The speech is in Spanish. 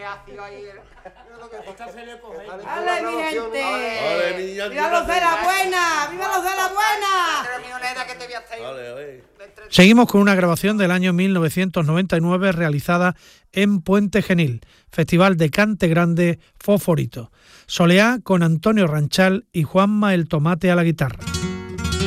ácido ahí. ¡Ale, mi gente! ¡Viva los de la buena! ¡Viva los de la buena! Seguimos con una grabación del año 1999 realizada en Puente Genil, Festival de Cante Grande Fosforito. Soleá con Antonio Ranchal y Juanma el Tomate a la guitarra.